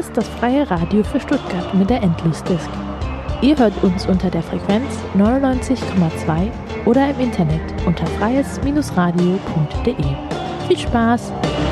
ist das freie Radio für Stuttgart mit der Endlosdisk. Ihr hört uns unter der Frequenz 99,2 oder im Internet unter freies-radio.de. Viel Spaß!